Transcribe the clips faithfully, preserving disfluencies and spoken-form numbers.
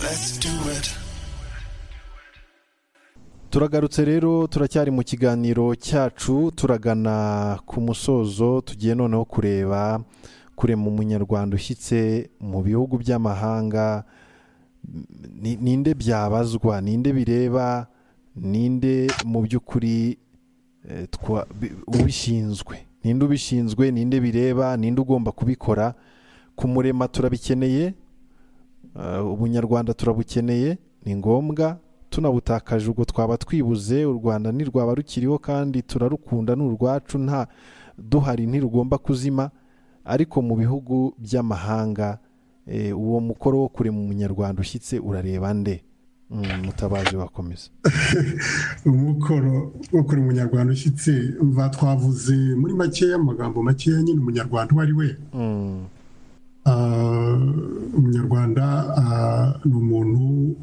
Let's do it. Turagarutse rero turacyari mu kiganiro cyacu turagana ku musozo tugiye noneho kureba kure mu munyarwanda ushyitse mu bihugu by'amahanga ninde byabazwa ninde bireba ninde mu by'ukuri ubishinzwe ninde ubishinzwe ninde bireba ninde ugomba kubikora kumurema turabikeneye ubunyarwanda turabukeneye ni ngombwa tunabutakaje ubwo twaba twibuze u Rwanda ni rwaba rukiriho kandi turarukunda n'urwacu nta duhari ntirugomba kuzima ariko mu bihugu by'amahanga uwo mukoro wo kure mu munyarwanda ushyitse urareba nde mutabaje wakomeza umukoro wo kure mu munyarwanda ushyitse mva twavuze muri make y'amagambo make nyine umunyarwanda wari we umunyarwanda ni umuntu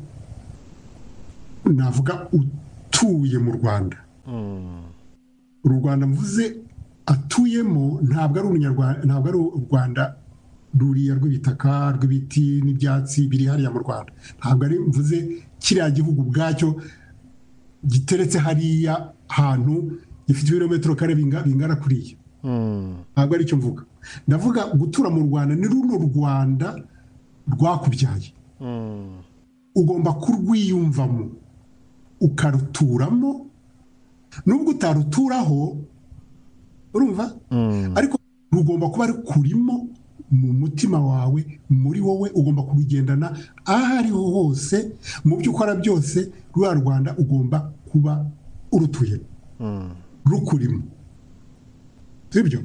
navuga utuye mu Rwanda u Rwanda mvuze atuyemo ntabwo ari umunyarwanda ntabwo ari u Rwanda ruriya rw'ibitaka rw'ibiti n'ibyatsi biri hariya mu Rwanda ntabwo ari mvuze kiriya gihugu bwacyo giteretse hariya hantu gifite ibirometero kare bingana kuriya ntabwo ari cyo mvuga ndavuga gutura mu Rwanda ni runo Rwanda rwakubyaye ugomba kurwiyumvamo ukaruturamo nubwo utaruturaho urumva ariko rugomba kuba ari kurimo mu mutima wawe muri wowe ugomba kubigendana aho ariho hose mu byo ukora byose rwa Rwanda ugomba kuba urutuye rukurimo sibyo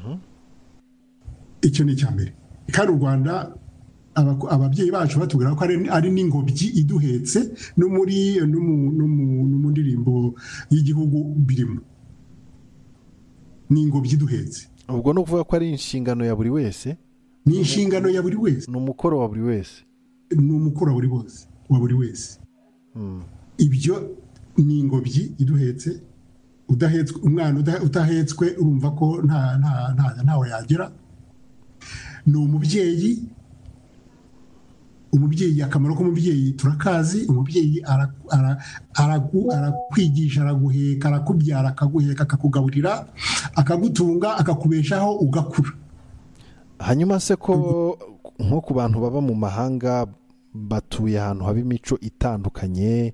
icyo ni cyambere kandi u Rwanda ababyeyi bacu batubwira ko ari n'ingobyi iduhetse no muri no mu ndirimbo y'igihugu birimo ni ingobyi iduhetse ubwo no kuvuga ko ari inshingano ya buri wese ni inshingano ya buri wese ni umukoro wa buri wese ni umukoro wa buri wese wa buri wese ibyo ni ingobyi iduhetse udahetswe umwana utahetswe urumva ko nta nta ntawe yagera ni umubyeyi umubyeyi akamaro k'umubyeyi turakazi umubyeyi arakwigisha araguheka arakubyara akaguheka akakugaburira akagutunga akakubeshaho ugakura hanyuma se ko nko ku bantu baba mu mahanga batuye ahantu haba imico itandukanye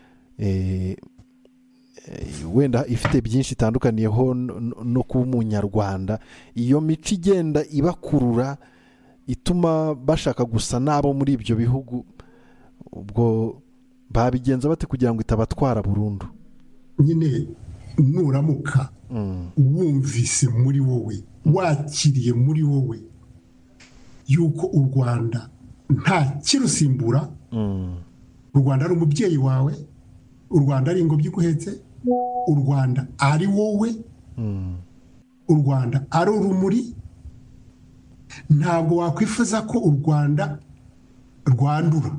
wenda ifite byinshi itandukaniyeho no kuba umunyarwanda iyo mico igenda ibakurura ituma bashaka gusa nabo muri ibyo bihugu ubwo babigenza bate kugira ngo itabatwara burundu nyine nuramuka wumvise muri wowe wakiriye muri wowe yuko u Rwanda nta kirusimbura u Rwanda ari umubyeyi wawe u Rwanda ari ingobyi iguhetse u Rwanda ari wowe u Rwanda ari urumuri ntabwo wakwifuza ko u Rwanda rwandura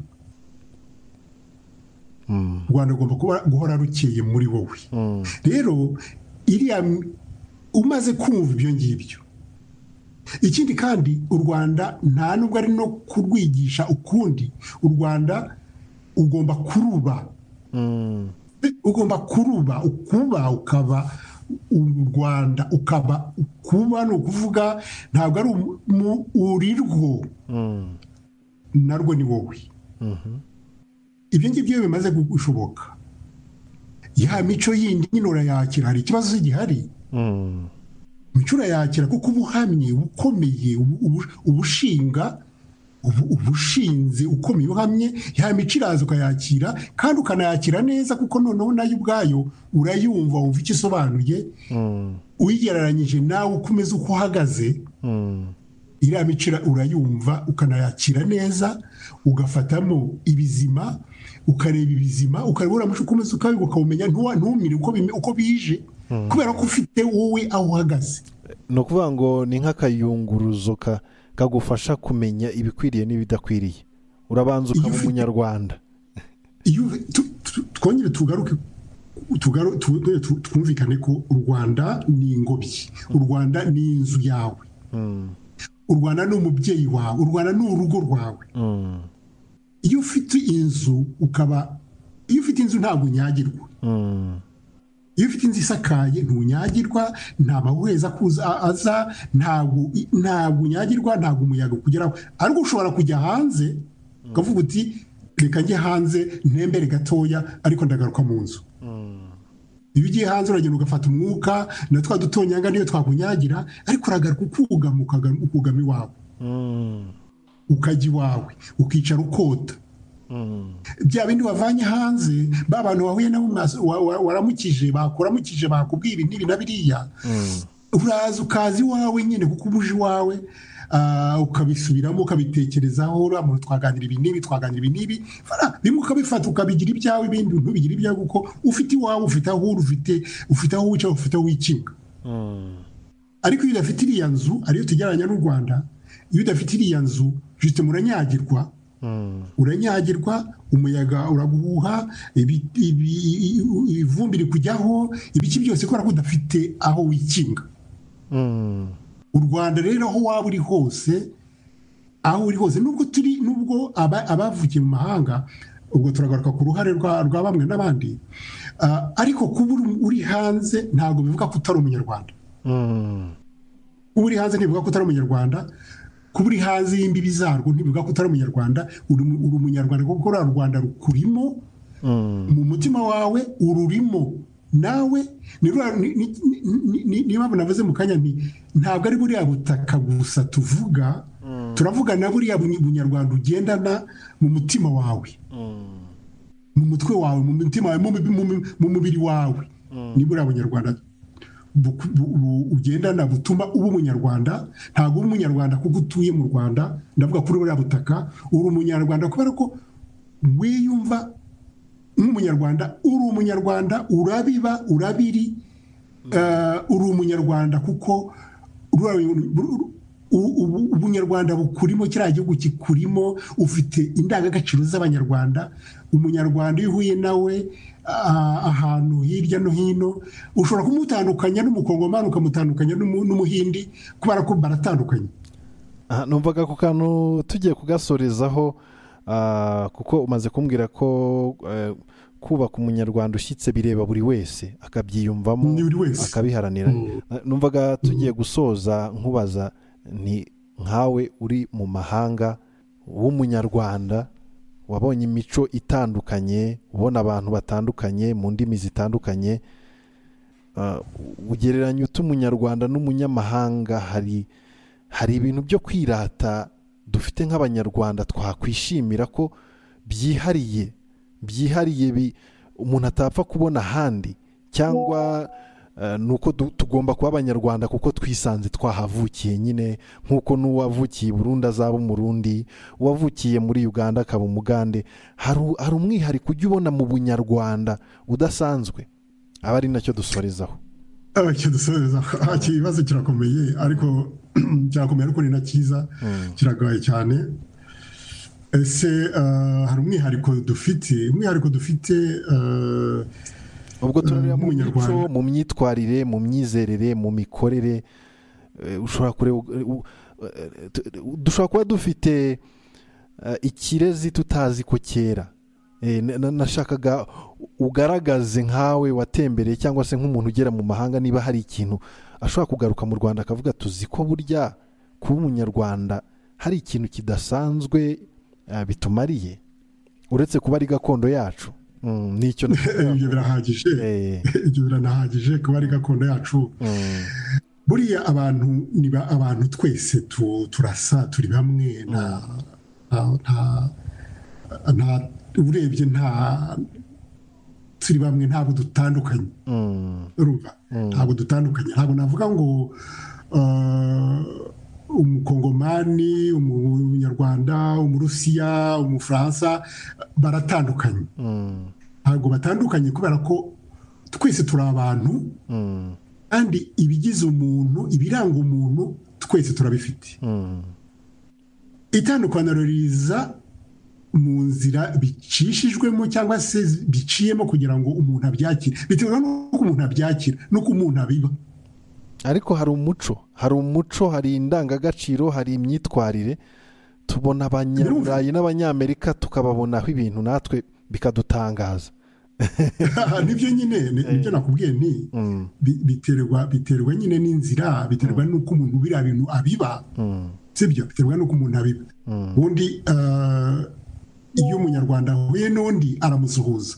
u Rwanda rugomba guhora rukeye muri wowe rero iriya umaze kumva ibyo ngibyo ikindi kandi u Rwanda nta nubwo ari no kurwigisha ukundi u Rwanda ugomba kuruba ugomba kuruba ukuba ukaba u Rwanda ukaba kuba no kuvuga ntabwo ari urirwo narwo ni wowe ibyo ngibyo bimaze gushoboka ya mico yindi nyine urayakira hari ikibazo gihari mico urayakira kuko ubuhamye ukomeye ubushinga ubushinze ukomeye uhamye ya mico iraza ukayakira kandi ukanayakira neza kuko noneho nayo ubwayo urayumva wumva icyo isobanuye uyigereranyije nawe ukomeza uko uhagaze iriya mico urayumva ukanayakira neza ugafatamo ibizima ukareba ibizima ukareba uriya muco ukomeza ukabiga ukawumenya ntumire uko bije kubera ko ufite wowe aho uhagaze ni ukuvuga ngo ni nk'akayunguruzo kagufasha kumenya ibikwiriye n'ibidakwiriye urabanza ukaba umunyarwanda twongere tugaruke twumvikane ko u Rwanda ni ingobyi u Rwanda ni inzu yawe u Rwanda ni umubyeyi wawe u Rwanda ni urugo rwawe iyo ufite inzu ukaba iyo ufite inzu ntabwo unyagirwa iyo ufite inzu isakaye ntunyagirwa nta mahuheza aza ntabwo ntabwo unyagirwa ntabwo umuyaga ukugeraho ariko ushobora kujya hanze ukavuga uti reka njye hanze ntembere gatoya ariko ndagaruka mu nzu iyo ugiye hanze uragenda ugafata umwuka na twa dutonyanga niyo twakunyagira ariko uragaruka ukugama ukugama iwawe ukajya iwawe ukicara ukota bya bindi wavanye hanze ba bantu wahuye nabo waramukije bakuramukije bakubwiye ibi n'ibi na biriya uraza ukaza iwawe nyine kuko ubuje iwawe ukabisubiramo ukabitekerezaho uramuntu twaganira ibi n'ibi twaganira ibi n'ibi bimwe ukabifata ukabigira ibyawe ibindi ntubigira ibyawe kuko ufite iwawe ufite aho uri ufite ufite aho wicara ufite aho wikinga ariko iyo udafite iriya nzu ariyo tugereranya n'u Rwanda iyo udafite iriya nzu jisite muranyagirwa uranyagirwa umuyaga uraguhuha ivumbi rikujyaho ibiki byose kubera ko udafite aho wikinga u Rwanda rero aho waba uri hose aho uri hose nubwo turi nubwo abavukiye mu mahanga ubwo turagaruka ku ruhare rwa bamwe n'abandi ariko kuba uri hanze ntabwo bivuga ko utari umunyarwanda kuba uri hanze ntibivuga ko utari umunyarwanda kuba uri hanze y'imbibi zarwo ntibivuga ko utari umunyarwanda uri umunyarwanda kuko uriya Rwanda rukurimo mu mutima wawe ururimo nawe niba navuze mu kanya ntabwo ari buriya butaka gusa tuvuga turavuga na buriya bunyarwanda ugendana mu mutima wawe mu mutwe wawe mu mutima wawe mu mubiri wawe ni buriya bunyarwanda ugendana butuma uba umunyarwanda ntabwo uba umunyarwanda kuko utuye mu Rwanda ndavuga kuri buriya butaka uri umunyarwanda kubera ko wiyumva nk'umunyarwanda uri umunyarwanda urabiba urabiri uri umunyarwanda kuko ubunyarwanda bukurimo kiriya gihugu kikurimo ufite indangagaciro z'abanyarwanda umunyarwanda iyo uhuye nawe ahantu hirya no hino ushobora kumutandukanya n'umukongomani ukamutandukanya n'umuhindi kubera ko baratandukanye. Numvaga ku kantu tugiye kugasorezaho kuko umaze kumbwira ko kubaka umunyarwanda ushyitse bireba buri wese akabyiyumvamo akabiharanira. Numvaga tugiye gusoza nkubaza ni nkawe uri mu mahanga w'umunyarwanda wabonye imico itandukanye ubona abantu batandukanye mu ndimi zitandukanye ugereranya uta umunyarwanda n'umunyamahanga hari hari ibintu byo kwirata dufite nk'abanyarwanda twakwishimira ko byihariye byihariye umuntu atapfa kubona ahandi cyangwa nuko tugomba kuba abanyarwanda kuko twisanze twahavukiye nyine nk'uko n'uwavukiye Burundi azaba umurundi uwavukiye muri Uganda akaba umugande hari umwihariko ujya ubona mu bunyarwanda udasanzwe aba ari nacyo dusorezaho. Icyo dusorezaho ikibazo kirakomeye ariko kirakomeye ariko ni na cyiza kiragaye cyane. Ese hari umwihariko dufite umwihariko dufite ubwo turarira mu mico mu myitwarire mu myizerere mu mikorere ushobora kureba dushobora kuba dufite ikirezi tutazi ko kera. Nashakaga ugaragaze nkawe watembereye cyangwa se nk'umuntu ugera mu mahanga niba hari ikintu ashobora kugaruka mu Rwanda akavuga tuzi ko burya kuba umunyarwanda hari ikintu kidasanzwe bitumariye uretse kuba ari gakondo yacu. Nicyo ibyo birahagije ibyo biranahagije kuba ari gakondo yacu. Buriya abantu niba abantu twese turasa turi bamwe nta nta urebye nta turi bamwe ntabwo dutandukanye urumva ntabwo dutandukanye ntabwo navuga ngo umukongomani umunyarwanda umurusiya umufaransa baratandukanye ntabwo batandukanye kubera ko twese turi abantu kandi ibigize umuntu ibiranga umuntu twese turabifite. Itandukaniro riza mu nzira bicishijwemo cyangwa se biciyemo kugira ngo umuntu abyakire bitewe n'uko umuntu abyakira n'uko umuntu abiba. Ariko hari umuco hari umuco hari indangagaciro hari imyitwarire tubona abanyaburayi n'abanyamerika tukababonaho ibintu natwe bikadutangaza. nibyo nyine nibyo nakubwiye ni biterwa biterwa nyine n'inzira, biterwa n'uko umuntu biriya bintu abiba, sibyo, biterwa n'uko umuntu abiba. ubundi iyo umunyarwanda ahuye n'undi aramusuhuza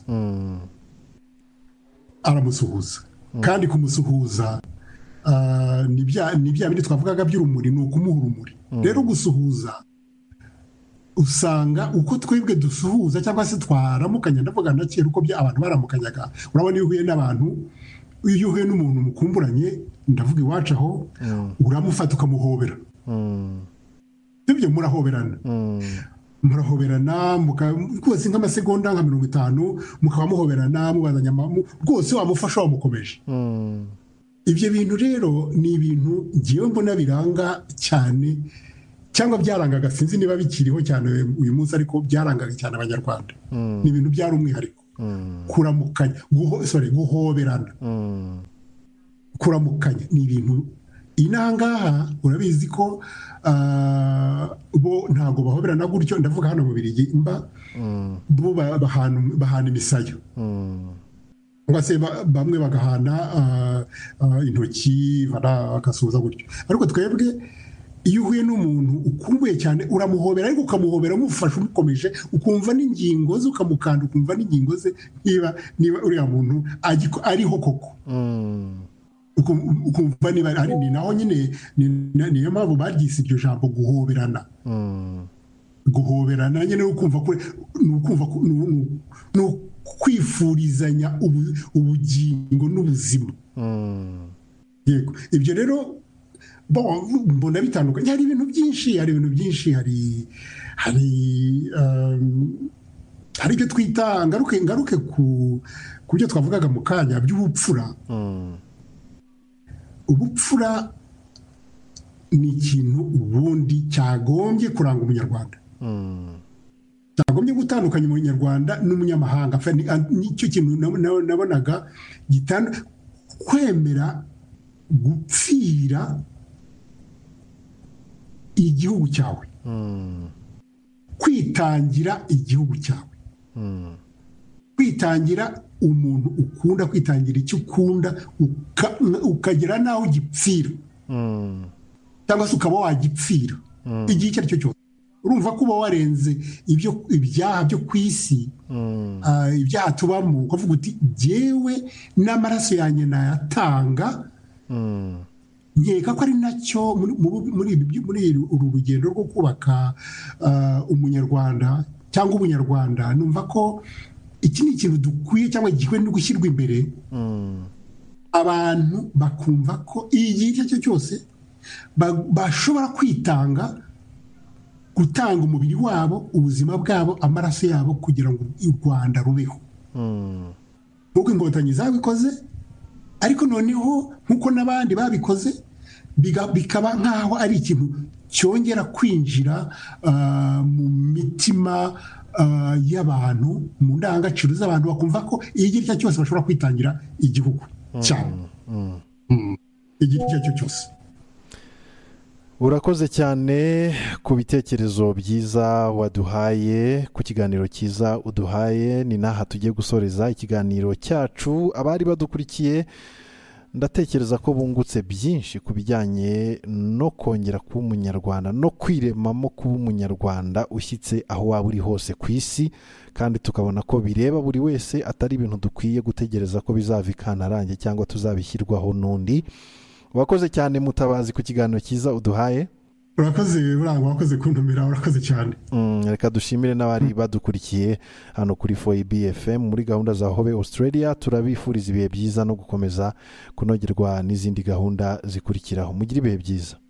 aramusuhuza kandi kumusuhuza ni bya bindi twavugaga by'urumuri, ni ukumuha urumuri. rero gusuhuza usanga uko twebwe dusuhuza cyangwa se twaramukanya, ndavuga na kera uko abantu baramukanyaga. urabona iyo uhuye n'abantu, iyo uhuye n'umuntu mukumburanye, ndavuga iwacu aho, uramufata ukamuhobera, ibyo murahoberana murahoberana rwose nk'amasegonda nka mirongo itanu mukaba muhoberana mubazanya rwose wamufasha wamukomeje. ibyo bintu rero ni ibintu ngewe mbona biranga cyane, cyangwa byarangaga, sinzi niba bikiriho cyane uyu munsi, ariko byarangaga cyane abanyarwanda. ni ibintu byari umwihariko. kuramukanya, guhoberana, kuramukanya ni ibintu inangaha urabizi ko bo ntago bahoberana gutyo. ndavuga hano mu Bubiligi mba bo bahana imisayo, ngo se bamwe bagahana intoki bagasuhuza gutyo. ariko twebwe iyo uhuye n'umuntu ukumbuye cyane uramuhobera, ariko ukamuhobera umufasha umukomeje, ukumva n'ingingo ze, ukamukanda ukumva n'ingingo ze niba niba uriya muntu ariho koko, ukumva niba ari ni naho nyine. niyo mpamvu baryise iryo jambo guhoberana. guhoberana nyine ukumva ukumva ni ukwifurizanya ubugingo n'ubuzima. yego, ibyo rero mbona bitandukanye. hari ibintu byinshi hari ibintu byinshi hari hari hari ibyo twita ngaruke ngaruke ku byo twavugaga mu kanya by'ubupfura. ubupfura ni ikintu ubundi cyagombye kuranga umunyarwanda, cyagombye gutandukanya umunyarwanda n'umunyamahanga. nicyo kintu nabonaga gitanda, kwemera gupfira igihugu cyawe, kwitangira igihugu cyawe, kwitangira umuntu ukunda, kwitangira icyo ukunda, ukagera naho ugipfira, cyangwa se ukaba wagipfira igihe icyo ari cyo cyose. urumva ko uba warenze ibyaha byo ku isi, ibyaha tubamo, ukavuga uti jyewe n'amaraso yanjye nayatanga. nkeka ko ari nacyo muri uru rugendo rwo kubaka umunyarwanda cyangwa ubunyarwanda. numva ko iki ni ikintu dukwiye cyangwa gikwiye no gushyirwa imbere, abantu bakumva ko igihe icyo ari cyo cyose bashobora kwitanga, gutanga umubiri wabo, ubuzima bwabo, amaraso yabo, kugira ngo u Rwanda rubeho nk'uko inkotanyi zabikoze. ariko noneho nk'uko n'abandi babikoze, bikaba nk'aho ari ikintu cyongera kwinjira mu mitima y'abantu, mu ndangagaciro z'abantu, bakumva ko igihe icyo cyose bashobora kwitangira igihugu cyabo, igihe icyo cyo cyose. urakoze cyane ku bitekerezo byiza waduhaye, ku kiganiro cyiza uduhaye. ni n'aha tugiye gusoreza ikiganiro cyacu. abari badukurikiye ndatekereza ko bungutse byinshi ku bijyanye no kongera kuba umunyarwanda, no kwiremamo kuba umunyarwanda ushyitse aho waba uri hose ku isi, kandi tukabona ko bireba buri wese, atari ibintu dukwiye gutegereza ko bizava ikantarange cyangwa tuzabishyirwaho n'undi. wakoze cyane Mutabazi ku kiganiro cyiza uduhaye. urakoze burangwa, wakoze kuntumira, urakoze cyane. reka dushimire n'abari badukurikiye hano kuri four B F M muri gahunda za Hobe Australia. turabifuriza ibihe byiza no gukomeza kunogerwa n'izindi gahunda zikurikiraho. mugire ibihe byiza.